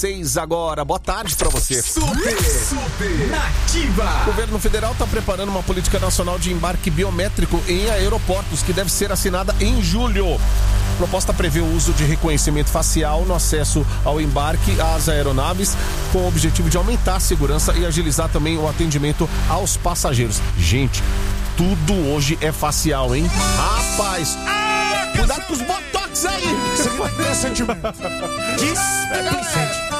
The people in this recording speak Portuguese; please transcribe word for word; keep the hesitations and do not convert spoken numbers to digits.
Seis agora, boa tarde pra você. Super, super nativa. O governo federal está preparando uma política nacional de embarque biométrico em aeroportos que deve ser assinada em julho. A proposta prevê o uso de reconhecimento facial no acesso ao embarque às aeronaves, com o objetivo de aumentar a segurança e agilizar também o atendimento aos passageiros. Gente, tudo hoje é facial, hein? Rapaz, ah, cuidado com os botox aí! Isso aqui é pressentimento. Dispensante.